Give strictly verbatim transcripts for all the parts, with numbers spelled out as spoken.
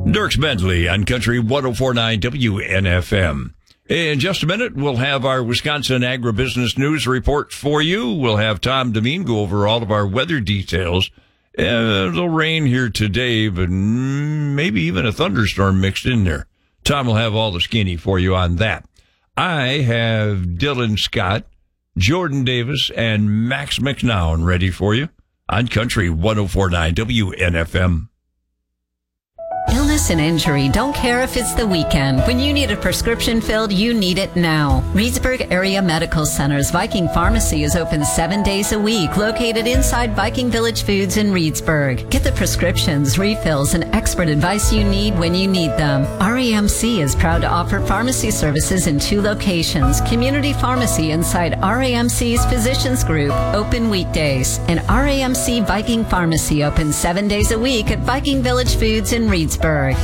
Dierks Bentley on Country one oh four point nine W N F M. In just a minute, we'll have our Wisconsin Agribusiness News Report for you. We'll have Tom Demeen go over all of our weather details. Uh, a little rain here today, but maybe even a thunderstorm mixed in there. Tom will have all the skinny for you on that. I have Dylan Scott, Jordan Davis, and Max McNown ready for you on Country one oh four point nine W N F M. Illness and injury don't care if it's the weekend. When you need a prescription filled, you need it now. Reedsburg Area Medical Center's Viking Pharmacy is open seven days a week, located inside Viking Village Foods in Reedsburg. Get the prescriptions, refills, and expert advice you need when you need them. R A M C is proud to offer pharmacy services in two locations. Community Pharmacy inside R A M C's Physicians Group, open weekdays. And R A M C Viking Pharmacy open seven days a week at Viking Village Foods in Reedsburg.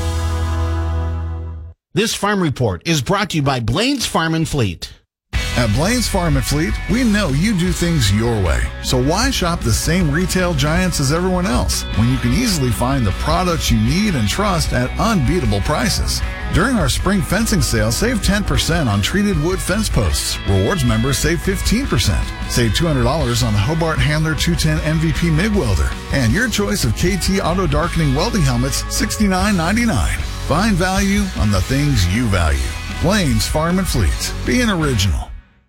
This farm report is brought to you by Blaine's Farm and Fleet. At Blaine's Farm and Fleet, we know you do things your way. So why shop the same retail giants as everyone else when you can easily find the products you need and trust at unbeatable prices? During our spring fencing sale, save ten percent on treated wood fence posts. Rewards members save fifteen percent. Save two hundred dollars on the Hobart Handler two ten M V P MIG welder. And your choice of K T auto darkening welding helmets, sixty-nine ninety-nine. Find value on the things you value. Blaine's Farm and Fleet. Be an original.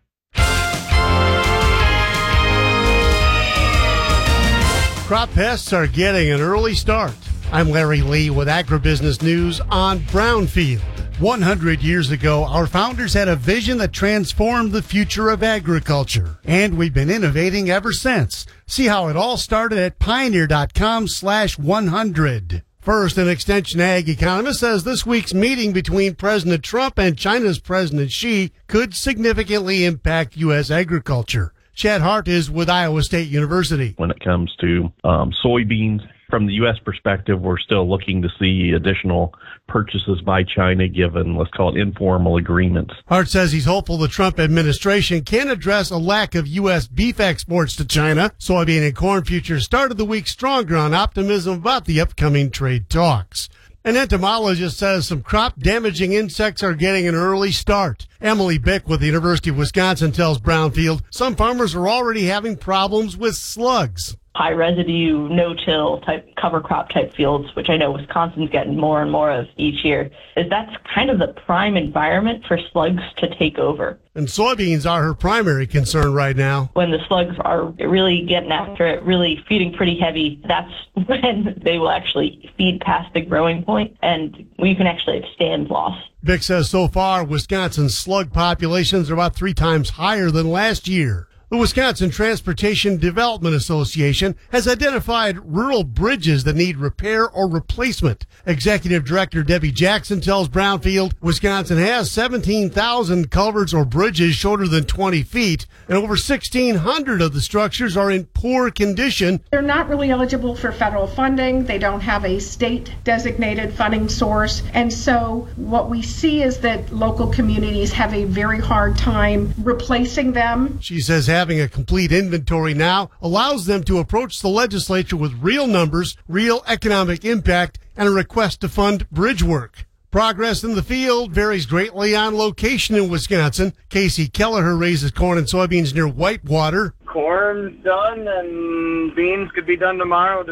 Crop pests are getting an early start. I'm Larry Lee with Agribusiness News on Brownfield. one hundred years ago, our founders had a vision that transformed the future of agriculture, and we've been innovating ever since. See how it all started at pioneer.com slash 100. First, an Extension Ag economist says this week's meeting between President Trump and China's President Xi could significantly impact U S agriculture. Chad Hart is with Iowa State University. When it comes to um, soybeans, from the U S perspective, we're still looking to see additional purchases by China given, let's call it, informal agreements. Hart says he's hopeful the Trump administration can address a lack of U S beef exports to China. Soybean and corn futures started the week stronger on optimism about the upcoming trade talks. An entomologist says some crop-damaging insects are getting an early start. Emily Bick with the University of Wisconsin tells Brownfield some farmers are already having problems with slugs. High residue, no-till type cover crop type fields, which I know Wisconsin's getting more and more of each year, is that's kind of the prime environment for slugs to take over. And soybeans are her primary concern right now. When the slugs are really getting after it, really feeding pretty heavy, that's when they will actually feed past the growing point, and you can actually have stand loss. Vic says so far, Wisconsin's slug populations are about three times higher than last year. The Wisconsin Transportation Development Association has identified rural bridges that need repair or replacement. Executive Director Debbie Jackson tells Brownfield Wisconsin has seventeen thousand culverts or bridges shorter than twenty feet, and over sixteen hundred of the structures are in poor condition. They're not really eligible for federal funding. They don't have a state-designated funding source. And so what we see is that local communities have a very hard time replacing them. She says having a complete inventory now allows them to approach the legislature with real numbers, real economic impact, and a request to fund bridge work. Progress in the field varies greatly on location in Wisconsin. Casey Kelleher raises corn and soybeans near Whitewater. Corn's done and beans could be done tomorrow.